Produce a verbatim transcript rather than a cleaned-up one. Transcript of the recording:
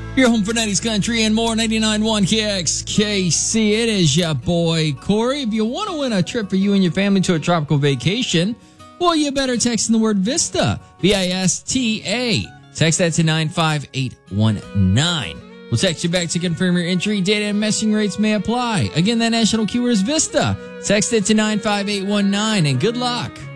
Your home for nineties country and more, ninety-nine point one K X K C. It is your boy, Corey. If you want to win a trip for you and your family to a tropical vacation, well, you better text in the word VISTA, V I S T A. Text that to nine five eight one nine. We'll text you back to confirm your entry. Data and messaging rates may apply. Again, that national keyword is VISTA. Text it to nine five eight one nine, and good luck.